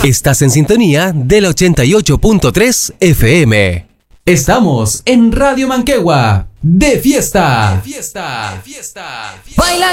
Estás en sintonía del 88.3 FM. Estamos en Radio Manquehue. De fiesta. Baila